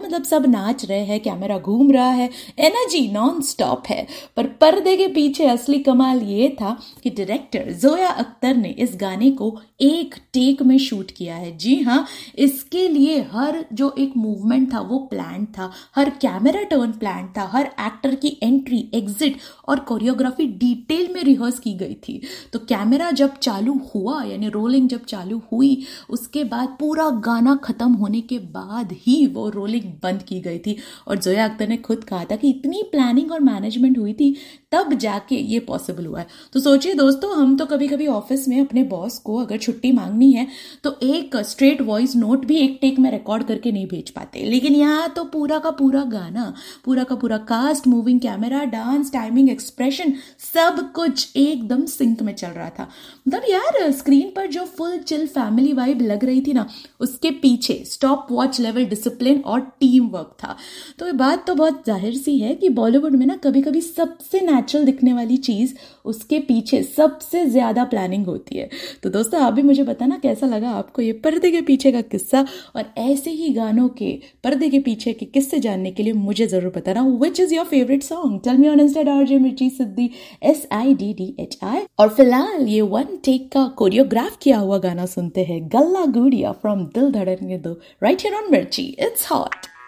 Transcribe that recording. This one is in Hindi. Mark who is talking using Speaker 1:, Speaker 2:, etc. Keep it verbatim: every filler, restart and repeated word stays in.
Speaker 1: मतलब सब नाच रहे हैं, कैमरा घूम रहा है, एनर्जी नॉन स्टॉप है। पर पर्दे के पीछे असली कमाल ये था कि डायरेक्टर जोया अख्तर ने इस गाने को एक टेक में शूट किया है। जी हाँ, इसके लिए हर जो एक मूवमेंट था वो प्लान था, हर कैमरा टर्न प्लान था, हर एक्टर की एंट्री, एग्जिट और कोरियोग्राफी डिटेल में रिहर्स की गई थी। तो कैमरा जब चालू हुआ, यानी रोलिंग जब चालू हुई, उसके बाद पूरा गाना खत्म होने के बाद ही वो रोलिंग बंद की गई थी। और जोया अख्तर ने खुद कहा था कि इतनी प्लानिंग और मैनेजमेंट हुई थी तब जाके ये पॉसिबल हुआ है। तो सोचिए दोस्तों, हम तो कभी कभी ऑफिस में अपने बॉस को अगर छुट्टी मांगनी है तो एक स्ट्रेट वॉइस नोट भी एक टेक में रिकॉर्ड करके नहीं भेज पाते, लेकिन यहाँ तो पूरा का पूरा गाना, पूरा का पूरा cast, moving camera, dance, timing, expression, सब कुछ एकदम सिंक में चल रहा था। मतलब यार, स्क्रीन पर जो फुल चिल फैमिली वाइब लग रही थी ना, उसके पीछे स्टॉप वॉच लेवल डिसिप्लिन और टीम वर्क था। तो ये बात तो बहुत जाहिर सी है कि बॉलीवुड में ना कभी कभी सबसे नेचुरल दिखने वाली चीज, उसके पीछे सबसे ज्यादा प्लानिंग होती है। तो दोस्तों, आप भी मुझे बताना कैसा लगा आपको ये पर्दे के पीछे का किस्सा, और ऐसे ही गानों के पर्दे के पीछे के किस्से जानने के लिए मुझे जरूर बताना which is your favourite song. Tell me on Insta RJ मिर्ची सिद्दी, S I D D H I. और फिलहाल ये वन टेक का कोरियोग्राफ किया हुआ गाना सुनते हैं, गल्ला गुड़िया फ्रॉम दिल धड़कने दो, राइट हियर ऑन मिर्ची। It's hot.